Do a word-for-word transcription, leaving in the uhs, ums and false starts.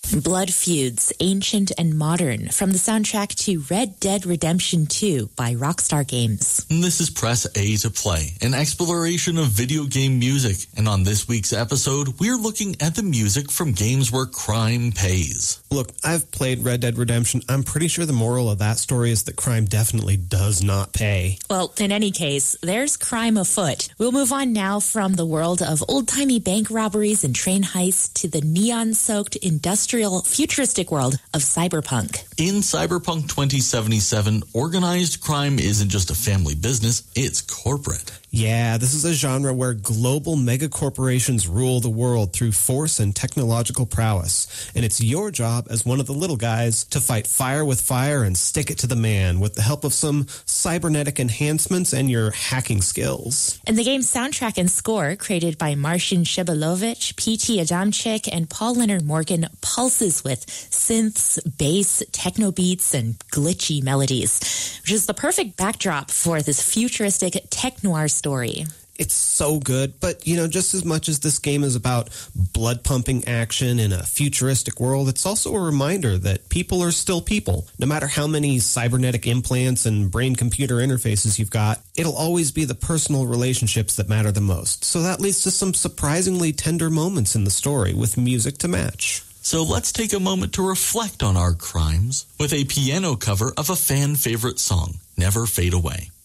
Blood feuds, ancient and modern, from the soundtrack to Red Dead Redemption two by Rockstar Games. This is Press A to Play, an exploration of video game music. And on this week's episode, we're looking at the music from games where crime pays. Look, I've played Red Dead Redemption. I'm pretty sure the moral of that story is that crime definitely does not pay. Well, in any case, there's crime afoot. We'll move on now from the world of old-timey bank robberies and train heists to the neon-soaked industrial futuristic world of cyberpunk. In Cyberpunk twenty seventy-seven, organized crime isn't just a family business, it's corporate. Yeah, this is a genre where global megacorporations rule the world through force and technological prowess. And it's your job as one of the little guys to fight fire with fire and stick it to the man with the help of some cybernetic enhancements and your hacking skills. And the game's soundtrack and score, created by Marcin Shibalovich, P T Adamczyk, and Paul Leonard Morgan, pulses with synths, bass, techno beats, and glitchy melodies, which is the perfect backdrop for this futuristic tech-noir story. It's so good, but, you know, just as much as this game is about blood-pumping action in a futuristic world, it's also a reminder that people are still people. No matter how many cybernetic implants and brain-computer interfaces you've got, it'll always be the personal relationships that matter the most. So that leads to some surprisingly tender moments in the story with music to match. So let's take a moment to reflect on our crimes with a piano cover of a fan-favorite song, Never Fade Away.